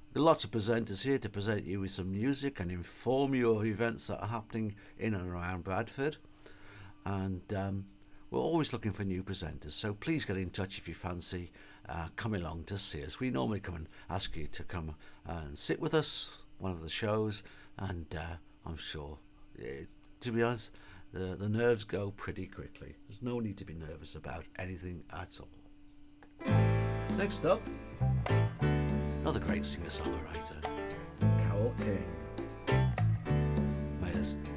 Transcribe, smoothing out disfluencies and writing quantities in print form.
There are lots of presenters here to present you with some music and inform you of events that are happening in and around Bradford. And we're always looking for new presenters, so please get in touch if you fancy coming along to see us. We normally come and ask you to come and sit with us, one of the shows, and I'm sure, to be honest, the nerves go pretty quickly. There's no need to be nervous about anything at all. Next up, another great singer-songwriter, Carole King. May